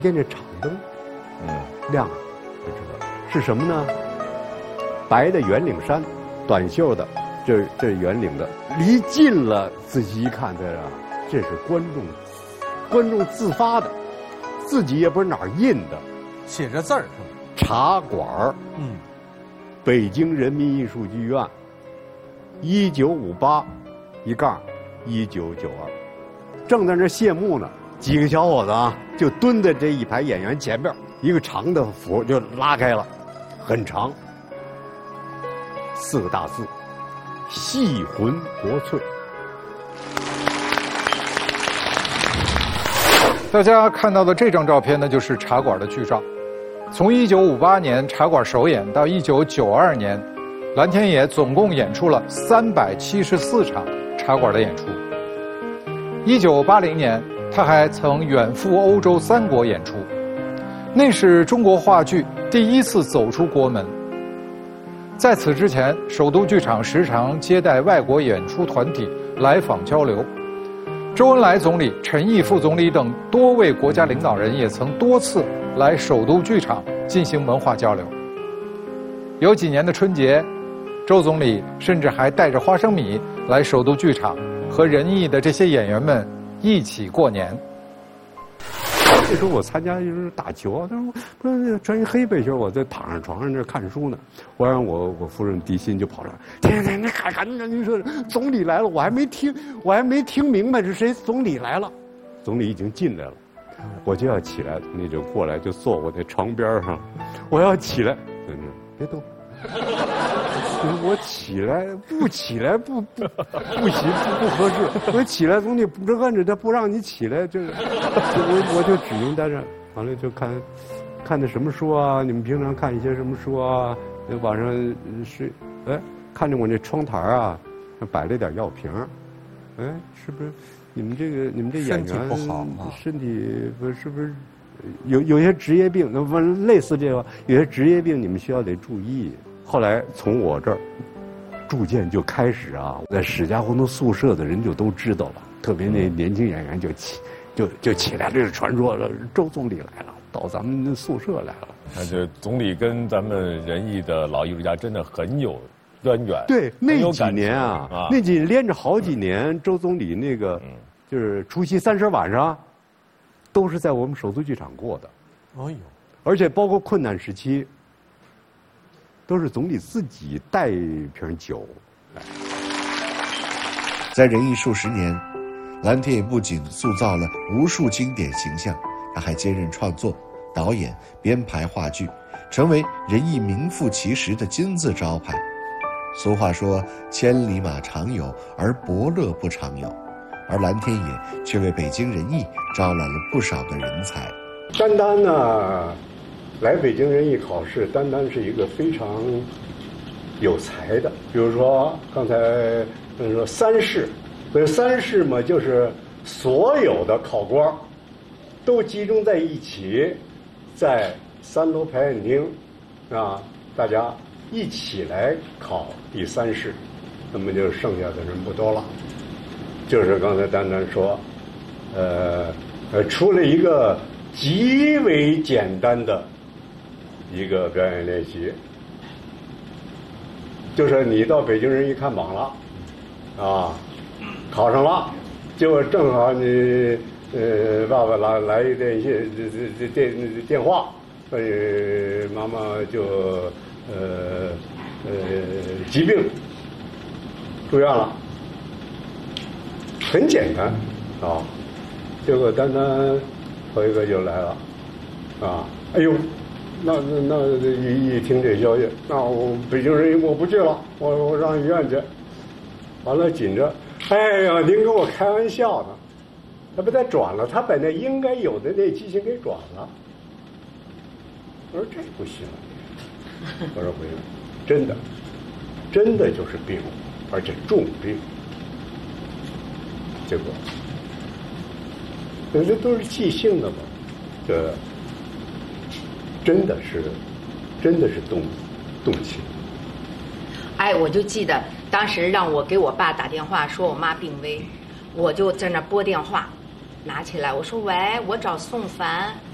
见这场灯，亮了，就知道是什么呢？白的圆领衫，短袖的，这是圆领的。离近了，仔细一看，这是观众自发的，自己也不是哪儿印的， 写着字儿是吧？ 茶馆儿，北京人民艺术剧院，1958，一杠1992，正在那谢幕呢。几个小伙子啊，就蹲在这一排演员前边，一个长的幅就拉开了，很长，4个大字：戏魂国粹。 大家看到的这张照片呢，就是茶馆的剧照。从1958年茶馆首演到1992年，蓝天野总共演出了374场茶馆的演出。1980年，他还曾远赴欧洲3国演出，那是中国话剧第一次走出国门。在此之前，首都剧场时常接待外国演出团体来访交流。周恩来总理、陈毅副总理等多位国家领导人也曾多次来首都剧场进行文化交流。有几年的春节，周总理甚至还带着花生米来首都剧场，和仁义的这些演员们一起过年。 那时候我参加就是打球，他说不是穿一黑背心，我在躺上床上那看书呢。我让我夫人狄欣就跑出来，天，那赶紧你说总理来了，我还没听明白是谁，总理来了，总理已经进来了，我就要起来，那就过来就坐我那床边上，我要起来，别动。我起来不起来不行不合适，我起来总得不按着他不让你起来，我就只能在这，完了就看的什么书啊？你们平常看一些什么书啊？那晚上睡，看着我那窗台啊，摆了点药瓶，是不是？你们这演员身体不好吗？ 身体是不是有些职业病？那不类似这个，有些职业病你们需要得注意。后来从我这儿逐渐就开始啊，在史家胡同宿舍的人就都知道了，特别那年轻演员就起来，这个传说了，周总理来了，到咱们宿舍来了。 那这总理跟咱们仁义的老艺术家真的很有渊源。 对，那几年啊，那几连着好几年，周总理那个就是除夕30晚上，都是在我们首都剧场过的。 哎呦， 而且包括困难时期。都是总理自己带一瓶酒来。 在仁义数十年，蓝天野不仅塑造了无数经典形象，他还兼任创作、导演、编排话剧，成为仁义名副其实的金字招牌。俗话说千里马常有，而伯乐不常有，而蓝天野却为北京仁义招揽了不少的人才。 单呢来北京人艺考试，单是一个非常有才的。比如说刚才说3试，这3试嘛，就是所有的考官都集中在一起，在3楼排演厅啊，大家一起来考第3试，那么就剩下的人不多了。就是刚才丹说，出了一个极为简单的一个表演练习，就是你到北京人艺看榜了，啊，考上了，结果正好你爸爸来一电话，妈妈就疾病住院了，很简单啊，结果丹头一个就来了，啊，哎呦。那一听这消息，那我北京人我不去了，我上医院去。完了紧着，哎呀，您跟我开玩笑呢，他不再转了，他把那应该有的那机型给转了。我说这不行，我说不行，真的就是病，而且重病。结果，这都是即兴的嘛，这。真的是动情。 哎，我就记得当时让我给我爸打电话，说我妈病危，我就在那拨电话，拿起来我说喂，我找宋凡。